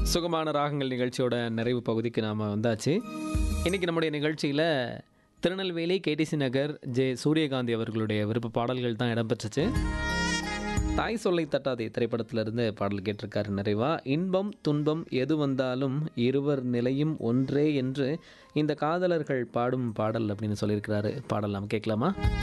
சுகமான ராகங்கள் நிகழ்ச்சியோட நிறைவு பகுதிக்கு நாம் வந்தாச்சு. இன்றைக்கி நம்முடைய நிகழ்ச்சியில் திருநெல்வேலி கேடிசி நகர் ஜே சூரியகாந்தி அவர்களுடைய விருப்ப பாடல்கள் தான் இடம்பெற்றுச்சு. தாய் சொல்லை தட்டாதே திரைப்படத்திலிருந்து பாடல் கேட்டிருக்காரு. நிறைவா இன்பம் துன்பம் எது வந்தாலும் இருவர் நிலையும் ஒன்றே என்று இந்த காதலர்கள் பாடும் பாடல் அப்படின்னு சொல்லியிருக்கிறாரு. பாடல் நாம் கேட்கலாமா?